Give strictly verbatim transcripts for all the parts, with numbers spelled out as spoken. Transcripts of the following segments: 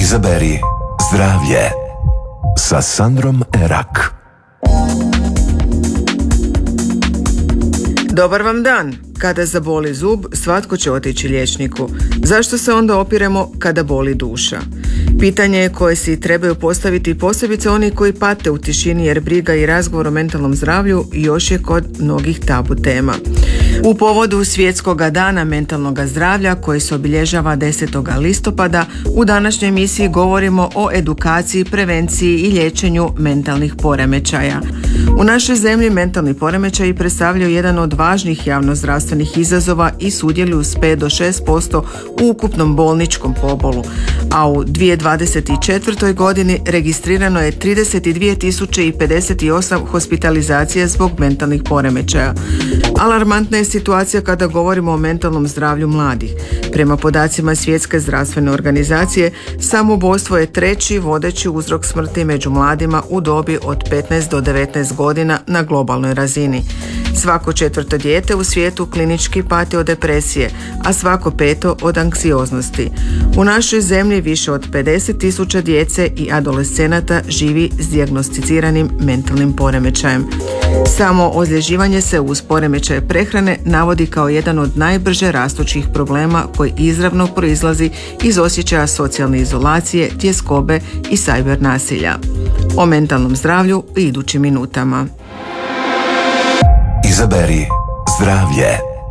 Izaberi zdravlje sa Sandrom Erak. Dobar vam dan. Kada zaboli zub, svatko će otići liječniku. Zašto se onda opiremo kada boli duša? Pitanje je koje si trebaju postaviti posebice oni koji pate u tišini, jer briga i razgovor o mentalnom zdravlju još je kod mnogih tabu tema. U povodu Svjetskog dana mentalnog zdravlja koji se obilježava desetog listopada, u današnjoj emisiji govorimo o edukaciji, prevenciji i liječenju mentalnih poremećaja. U našoj zemlji mentalni poremećaji predstavljaju jedan od važnih javnozdravstvenih izazova i sudjeluju s pet do šest posto u ukupnom bolničkom pobolu, a u dvije tisuće dvadeset četvrtoj. godini registrirano je trideset dvije tisuće pedeset osam hospitalizacija zbog mentalnih poremećaja. Alarmantna je situacija kada govorimo o mentalnom zdravlju mladih. Prema podacima Svjetske zdravstvene organizacije, samoubojstvo je treći vodeći uzrok smrti među mladima u dobi od petnaest do devetnaest godina na globalnoj razini. Svako četvrto dijete u svijetu klinički pati od depresije, a svako peto od anksioznosti. U našoj zemlji više od pedeset tisuća djece i adolescenata živi s dijagnosticiranim mentalnim poremećajem. Samo ozljeđivanje se uz poremećaje prehrane navodi kao jedan od najbrže rastućih problema koji izravno proizlazi iz osjećaja socijalne izolacije, tjeskobe i sajber nasilja. O mentalnom zdravlju u idućim minutama. Izaberi zdravlje.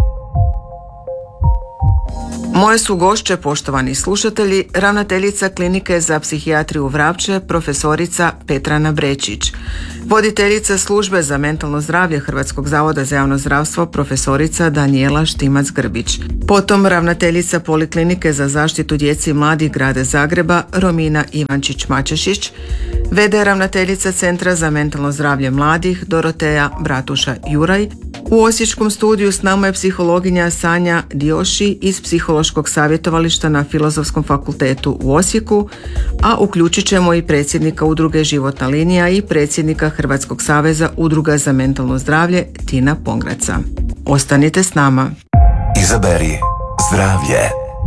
Moje su gošće, poštovani slušatelji, ravnateljica Klinike za psihijatriju Vrapče, profesorica Petrana Brečić, voditeljica službe za mentalno zdravlje Hrvatskog zavoda za javno zdravstvo, profesorica Danijela Štimac-Grbić, potom ravnateljica Poliklinike za zaštitu djece i mladih grada Zagreba, Romina Ivančić-Mačešić, ve de ravnateljica Centra za mentalno zdravlje mladih, Doroteja Bratuša-Juraj. U osječkom studiju s nama je psihologinja Sanja Dioši iz Psihološkog savjetovališta na Filozofskom fakultetu u Osijeku, a uključit ćemo i predsjednika udruge Životna linija i predsjednika Hrvatskog saveza udruga za mentalno zdravlje Tina Pongraca. Ostanite s nama. Izaberi zdravlje.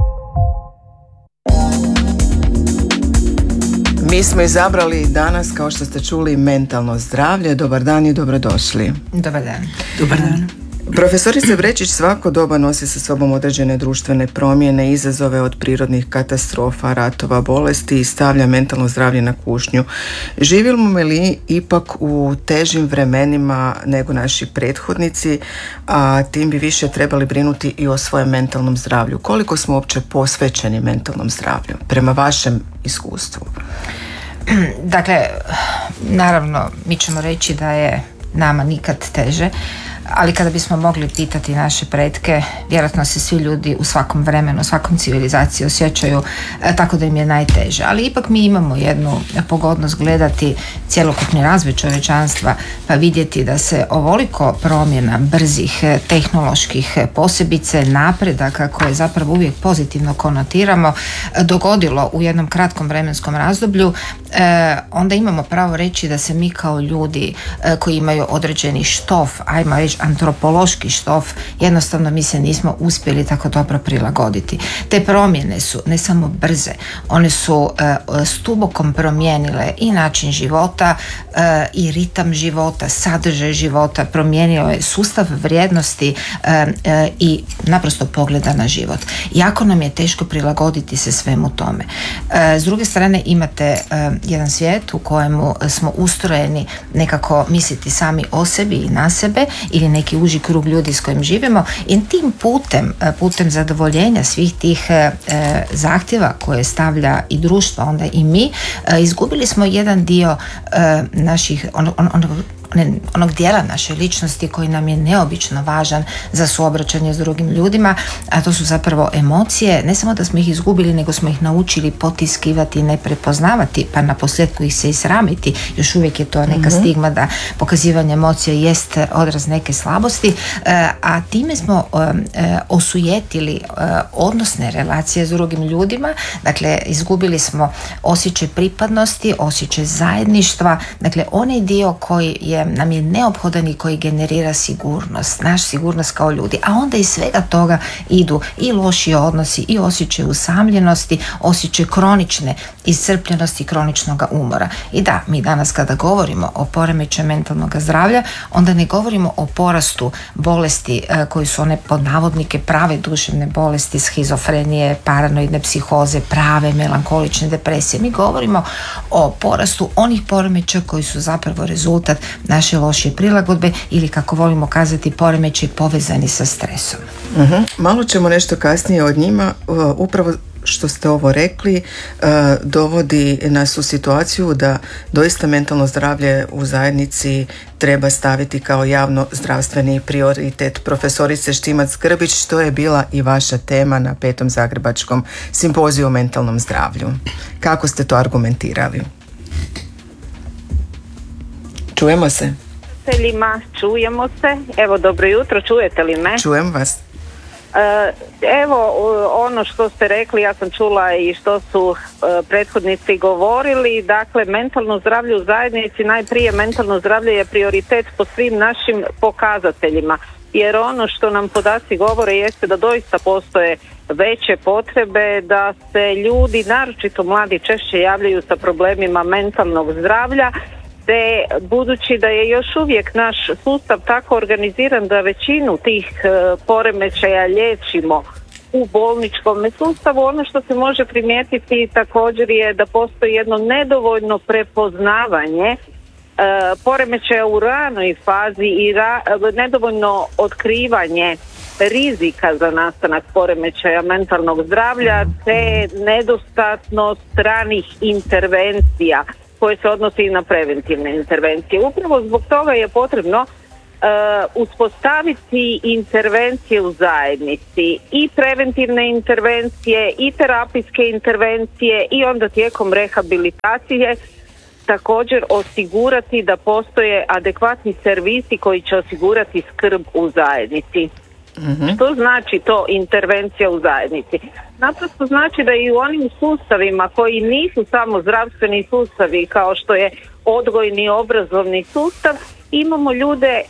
Mi smo izabrali danas, kao što ste čuli, mentalno zdravlje. Dobar dan i dobrodošli. Dobar dan. Dobar dan. Profesorice Brečić, svako doba nosi sa sobom određene društvene promjene, izazove od prirodnih katastrofa, ratova, bolesti i stavlja mentalno zdravlje na kušnju. Živimo li ipak u težim vremenima nego naši prethodnici, a tim bi više trebali brinuti i o svojem mentalnom zdravlju? Koliko smo uopće posvećeni mentalnom zdravlju, prema vašem iskustvu? Dakle, naravno, mi ćemo reći da je nama nikad teže, ali kada bismo mogli pitati naše pretke, vjerojatno se svi ljudi u svakom vremenu, u svakom civilizaciji osjećaju e, tako da im je najteže. Ali ipak mi imamo jednu pogodnost gledati cjelokupni razvoj čovječanstva, pa vidjeti da se ovoliko promjena brzih, tehnoloških, posebice napredaka koje zapravo uvijek pozitivno konotiramo, dogodilo u jednom kratkom vremenskom razdoblju, e, onda imamo pravo reći da se mi kao ljudi e, koji imaju određeni štof, ajmo reći antropološki štof, jednostavno mi se nismo uspjeli tako dobro prilagoditi. Te promjene su ne samo brze, one su e, stubokom promijenile i način života e, i ritam života, sadržaj života, promijenio je sustav vrijednosti e, e, i naprosto pogleda na život. Jako nam je teško prilagoditi se svemu tome. E, s druge strane imate e, jedan svijet u kojemu smo ustrojeni nekako misliti sami o sebi i na sebe ili neki uži krug ljudi s kojim živimo i tim putem, putem zadovoljenja svih tih e, zahtjeva koje stavlja i društvo, onda i mi, e, izgubili smo jedan dio e, naših onog on, on, onog dijela naše ličnosti koji nam je neobično važan za suobraćanje s drugim ljudima, a to su zapravo emocije. Ne samo da smo ih izgubili, nego smo ih naučili potiskivati i ne prepoznavati, pa na posljedku ih se i sramiti. Još uvijek je to neka mm-hmm. stigma da pokazivanje emocija jest odraz neke slabosti, a time smo osujetili odnosne relacije s drugim ljudima. Dakle, izgubili smo osjećaj pripadnosti, osjećaj zajedništva, dakle onaj dio koji je pojam nam je neophodan i koji generira sigurnost, naš sigurnost kao ljudi, a onda iz svega toga idu i loši odnosi i osjećaj usamljenosti, osjećaj kronične iscrpljenosti, kroničnog umora. I da, mi danas kada govorimo o poremećaju mentalnog zdravlja, onda ne govorimo o porastu bolesti e, koji su one pod navodnike prave duševne bolesti, schizofrenije, paranoidne psihoze, prave melankolične depresije. Mi govorimo o porastu onih poremećaja koji su zapravo rezultat naše lošije prilagodbe ili, kako volimo kazati, poremećaji povezani sa stresom. Uh-huh. Malo ćemo nešto kasnije od njima. Uh, upravo što ste ovo rekli uh, dovodi nas u situaciju da doista mentalno zdravlje u zajednici treba staviti kao javno zdravstveni prioritet. Profesorice Štimac-Grbić, što je bila i vaša tema na petom zagrebačkom simpoziju o mentalnom zdravlju. Kako ste to argumentirali? Čujemo se? Čujemo se. Evo, dobro jutro, čujete li me? Čujem vas. Evo, ono što ste rekli, ja sam čula i što su prethodnici govorili. Dakle, mentalno zdravlje u zajednici, najprije mentalno zdravlje je prioritet po svim našim pokazateljima, jer ono što nam podaci govore jeste da doista postoje veće potrebe, da se ljudi, naročito mladi, češće javljaju sa problemima mentalnog zdravlja, te budući da je još uvijek naš sustav tako organiziran da većinu tih e, poremećaja liječimo u bolničkom sustavu, ono što se može primijetiti također je da postoji jedno nedovoljno prepoznavanje e, poremećaja u ranoj fazi i ra, nedovoljno otkrivanje rizika za nastanak poremećaja mentalnog zdravlja, te nedostatnost ranih intervencija koje se odnosi i na preventivne intervencije. Upravo zbog toga je potrebno uh, uspostaviti intervencije u zajednici, i preventivne intervencije i terapijske intervencije, i onda tijekom rehabilitacije također osigurati da postoje adekvatni servisi koji će osigurati skrb u zajednici. Mm-hmm. Što znači to intervencija u zajednici? Naprosto znači da i u onim sustavima koji nisu samo zdravstveni sustavi kao što je odgojni obrazovni sustav, imamo ljude e,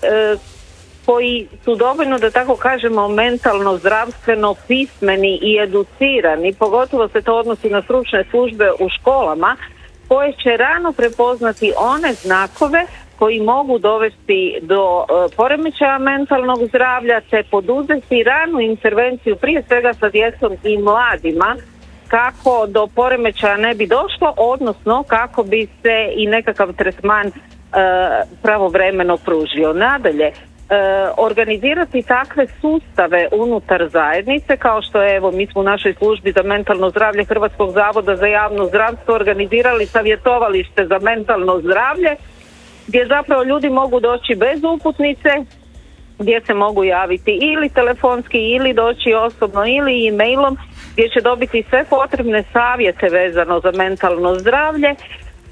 koji su dovoljno, da tako kažemo, mentalno zdravstveno pismeni i educirani, pogotovo se to odnosi na stručne službe u školama, koje će rano prepoznati one znakove koji mogu dovesti do uh, poremećaja mentalnog zdravlja, te poduzeti ranu intervenciju prije svega sa djecom i mladima kako do poremećaja ne bi došlo, odnosno kako bi se i nekakav tretman uh, pravovremeno pružio. Nadalje, uh, organizirati takve sustave unutar zajednice, kao što je, evo, mi smo u našoj službi za mentalno zdravlje Hrvatskog zavoda za javno zdravstvo organizirali savjetovalište za mentalno zdravlje, gdje zapravo ljudi mogu doći bez uputnice, gdje se mogu javiti ili telefonski ili doći osobno ili e-mailom, gdje će dobiti sve potrebne savjete vezano za mentalno zdravlje. E,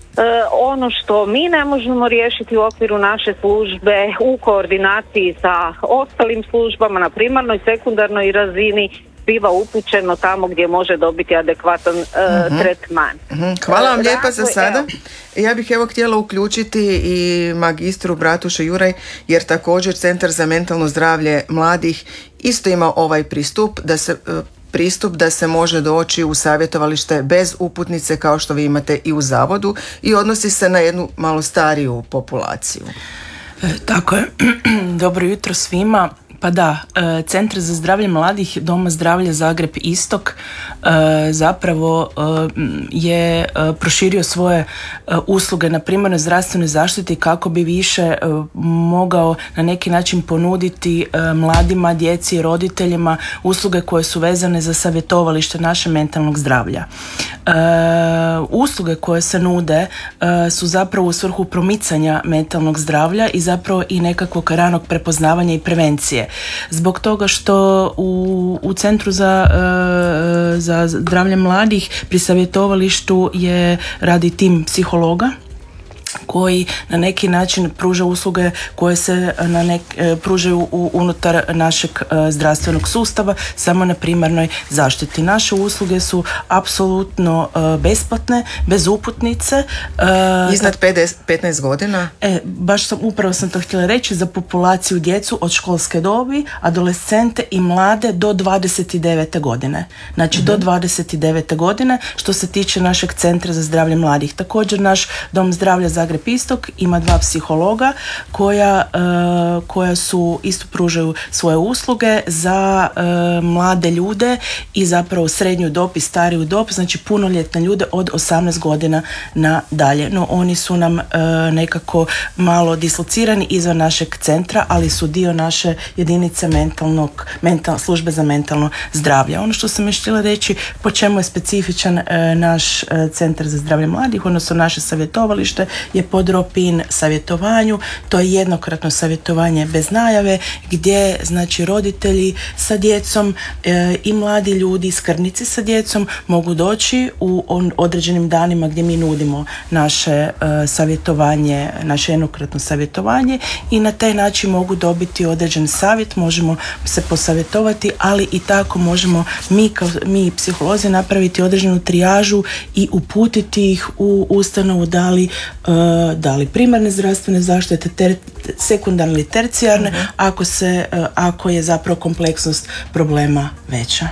ono što mi ne možemo riješiti u okviru naše službe u koordinaciji sa ostalim službama na primarnoj, sekundarnoj razini biva upućeno tamo gdje može dobiti adekvatan uh, uh-huh. tretman. Uh-huh. Hvala vam lijepa za sada. Evo. Ja bih evo htjela uključiti i magistru Bratuša Juraj, jer također Centar za mentalno zdravlje mladih isto ima ovaj pristup da se pristup da se može doći u savjetovalište bez uputnice kao što vi imate i u zavodu, i odnosi se na jednu malo stariju populaciju. E, tako je. Dobro jutro svima. Pa da, Centar za zdravlje mladih Doma zdravlja Zagreb Istok zapravo je proširio svoje usluge na primarnoj zdravstvenoj zaštiti kako bi više mogao na neki način ponuditi mladima, djeci i roditeljima usluge koje su vezane za savjetovalište naše mentalnog zdravlja. Usluge koje se nude su zapravo u svrhu promicanja mentalnog zdravlja i zapravo i nekakvog ranog prepoznavanja i prevencije. Zbog toga što u, u Centru za, za zdravlje mladih pri savjetovalištu je radi tim psihologa koji na neki način pruža usluge koje se na nek, pružaju u, unutar našeg zdravstvenog sustava, samo na primarnoj zaštiti. Naše usluge su apsolutno besplatne, bez uputnice. Iznad petnaest godina? E, baš sam, upravo sam to htjela reći, za populaciju djecu od školske dobi, adolescente i mlade do dvadeset devete godine. Znači uh-huh. do dvadeset devete godine što se tiče našeg Centra za zdravlje mladih. Također naš Dom zdravlja Zagreb Istok ima dva psihologa koja, uh, koja su isto pružaju svoje usluge za uh, mlade ljude i zapravo srednju dob i stariju dob, znači punoljetne ljude od osamnaest godina na dalje. No oni su nam uh, nekako malo dislocirani izvan našeg centra, ali su dio naše jedinice mentalnog, mental, službe za mentalno zdravlje. Ono što sam još htjela reći, po čemu je specifičan uh, naš uh, Centar za zdravlje mladih, odnosno naše savjetovalište, je pod R O P I N savjetovanju. To je jednokratno savjetovanje bez najave gdje znači roditelji sa djecom e, i mladi ljudi, skrbnici sa djecom mogu doći u on, određenim danima gdje mi nudimo naše e, savjetovanje, naše jednokratno savjetovanje i na taj način mogu dobiti određen savjet, možemo se posavjetovati, ali i tako možemo mi, kao, mi psiholozi napraviti određenu trijažu i uputiti ih u ustanovu da li e, da li primarne zdravstvene zaštite, ter, sekundarne ili tercijarne, uh-huh. ako, se, ako je zapravo kompleksnost problema veća.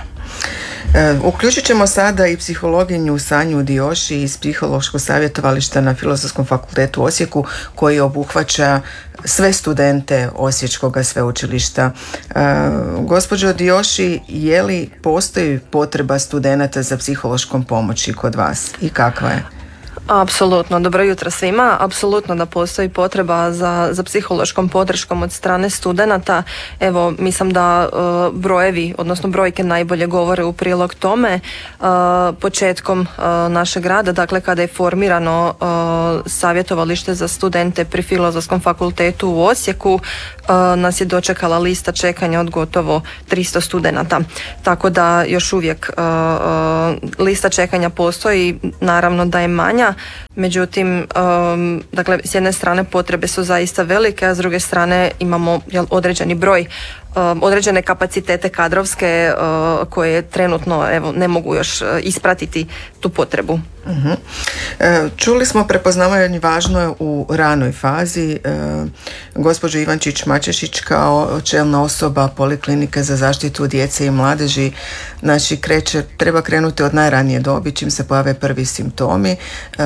E, uključit ćemo sada i psihologinju Sanju Dioši iz psihološkog savjetovališta na Filozofskom fakultetu u Osijeku koji obuhvaća sve studente Osječkog sveučilišta. E, gospođo Dioši, je li postoji potreba studenata za psihološkom pomoći kod vas i kakva je? Apsolutno, dobro jutro svima. Apsolutno da postoji potreba za, za psihološkom podrškom od strane studenata. Evo, mislim da uh, brojevi, odnosno brojke najbolje govore u prilog tome. Uh, početkom uh, našeg rada, dakle kada je formirano uh, savjetovalište za studente pri Filozofskom fakultetu u Osijeku, uh, nas je dočekala lista čekanja od gotovo tristo studenata. Tako da još uvijek uh, uh, lista čekanja postoji, naravno da je manja. Međutim, um, dakle, s jedne strane potrebe su zaista velike, a s druge strane imamo jel, određeni broj, um, određene kapacitete kadrovske uh, koje trenutno evo, ne mogu još uh, ispratiti tu potrebu. Uh-huh. E, čuli smo prepoznavanje važno je u ranoj fazi. E, gospođo Ivančić-Mačešić kao čelna osoba Poliklinike za zaštitu djece i mladeži, znači kreće, treba krenuti od najranije dobi čim se pojave prvi simptomi. E,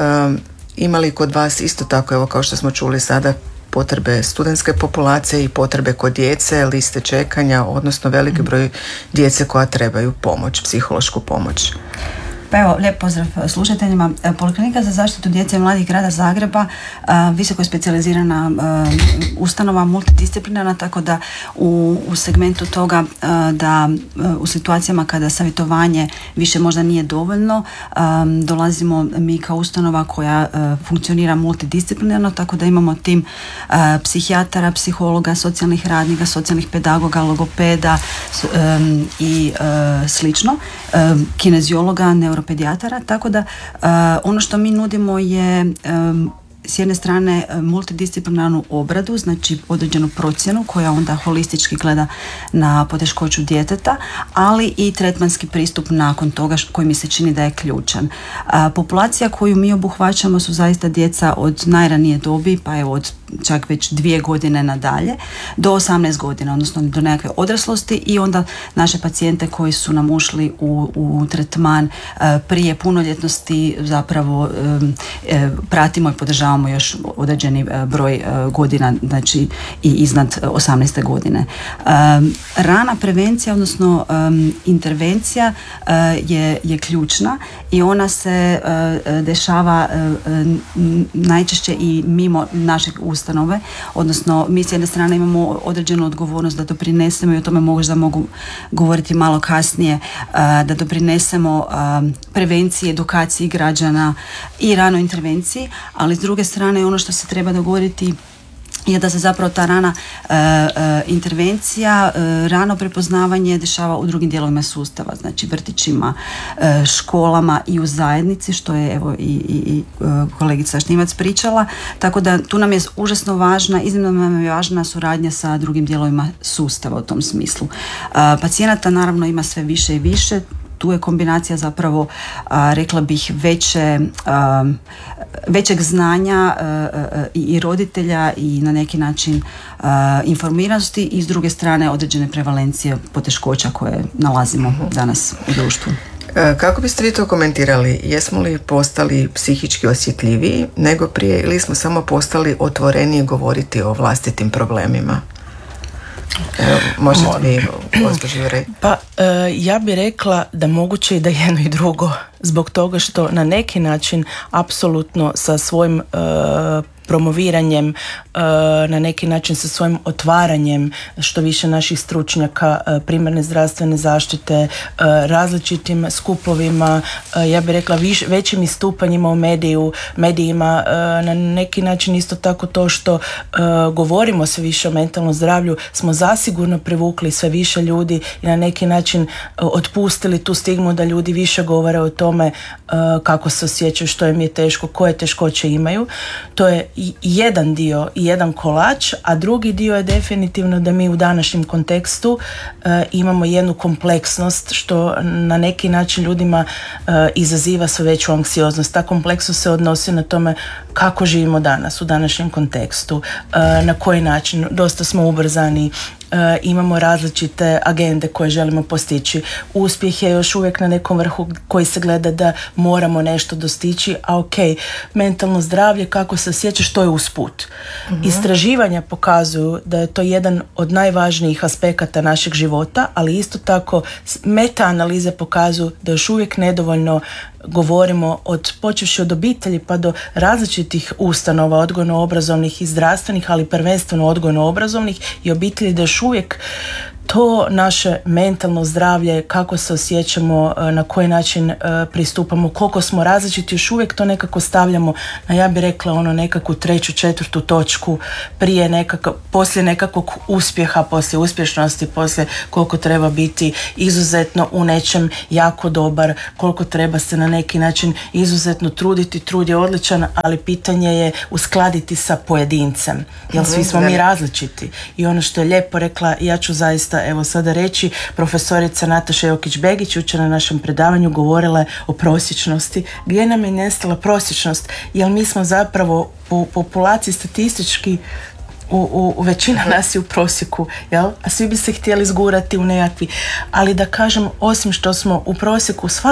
ima li kod vas isto tako, evo kao što smo čuli sada, potrebe studentske populacije i potrebe kod djece, liste čekanja, odnosno veliki broj djece koja trebaju pomoć, psihološku pomoć? Pa evo, lijep pozdrav slušateljima. Poliklinika za zaštitu djece i mladih grada Zagreba visoko je specijalizirana ustanova, multidisciplinarna, tako da u, u segmentu toga da u situacijama kada savjetovanje više možda nije dovoljno, dolazimo mi kao ustanova koja funkcionira multidisciplinarno, tako da imamo tim psihijatara, psihologa, socijalnih radnika, socijalnih pedagoga, logopeda i slično, kineziologa, neuropedijatara, tako da uh, ono što mi nudimo je um, s jedne strane multidisciplinarnu obradu, znači određenu procjenu koja onda holistički gleda na poteškoću djeteta, ali i tretmanski pristup nakon toga koji mi se čini da je ključan. A, populacija koju mi obuhvaćamo su zaista djeca od najranije dobi, pa evo od čak već dvije godine nadalje, do osamnaest godina, odnosno do nekakve odraslosti, i onda naše pacijente koji su nam ušli u, u tretman a, prije punoljetnosti zapravo a, a, pratimo i podržavamo još određeni broj godina, znači i iznad osamnaeste godine. Rana prevencija, odnosno intervencija je, je ključna i ona se dešava najčešće i mimo našeg ustanove, odnosno mi s jedne strane imamo određenu odgovornost da doprinesemo, i o tome možda mogu govoriti malo kasnije, da doprinesemo prevenciji, edukaciji građana i ranoj intervenciji, ali s druge strane ono što se treba dogoditi je da se zapravo ta rana e, e, intervencija, e, rano prepoznavanje dešava u drugim dijelovima sustava, znači vrtićima, e, školama i u zajednici, što je evo i, i, i kolegica Štimac pričala, tako da tu nam je užasno važna, iznimno nam je važna suradnja sa drugim dijelovima sustava u tom smislu. E, pacijenata naravno ima sve više i više. Tu je kombinacija zapravo, a, rekla bih, veće, a, većeg znanja a, a, i roditelja i na neki način a, informiranosti i s druge strane određene prevalencije poteškoća koje nalazimo danas u društvu. Kako biste vi to komentirali? Jesmo li postali psihički osjetljiviji nego prije ili smo samo postali otvoreniji govoriti o vlastitim problemima? Evo, možete vi, gospođo Jurej? Pa e, ja bih rekla da moguće i da jedno i drugo, zbog toga što na neki način apsolutno sa svojim e, promoviranjem, na neki način sa svojim otvaranjem što više naših stručnjaka primarne zdravstvene zaštite, različitim skupovima, ja bih rekla viš, većim istupanjima u mediju, medijima, na neki način isto tako to što govorimo sve više o mentalnom zdravlju, smo zasigurno privukli sve više ljudi i na neki način otpustili tu stigmu da ljudi više govore o tome kako se osjećaju, što im je teško, koje teškoće imaju. To je jedan dio i jedan kolač, a drugi dio je definitivno da mi u današnjem kontekstu uh, imamo jednu kompleksnost što na neki način ljudima uh, izaziva sve veću anksioznost. Ta kompleksnost se odnosi na tome kako živimo danas u današnjem kontekstu, uh, na koji način, dosta smo ubrzani, Uh, imamo različite agende koje želimo postići. Uspjeh je još uvijek na nekom vrhu koji se gleda da moramo nešto dostići, a ok, mentalno zdravlje, kako se osjećaš, to je usput. Mm-hmm. Istraživanja pokazuju da je to jedan od najvažnijih aspekata našeg života, ali isto tako meta-analize pokazuju da još uvijek nedovoljno govorimo od, počevši od obitelji pa do različitih ustanova odgojno-obrazovnih i zdravstvenih, ali prvenstveno odgojno-obrazovnih i obitelji, da još uvijek to naše mentalno zdravlje, kako se osjećamo, na koji način pristupamo, koliko smo različiti, još uvijek to nekako stavljamo na, ja bih rekla, ono nekakvu treću, četvrtu točku prije nekako, poslije nekakvog uspjeha, poslije uspješnosti, poslije koliko treba biti izuzetno u nečem jako dobar, koliko treba se na neki način izuzetno truditi, trud je odličan, ali pitanje je uskladiti sa pojedincem, jer svi smo mi različiti. I ono što je lijepo rekla, ja ću zaista evo sada reći, profesorica Nataša Jokić-Begić jučer na našem predavanju govorila je o prosječnosti. Gdje nam je nestala prosječnost? Jer mi smo zapravo u populaciji statistički U, u, u većina nas je u prosjeku, jel? A svi bi se htjeli zgurati u nekakvi, ali da kažem, osim što smo u prosjeku, svaki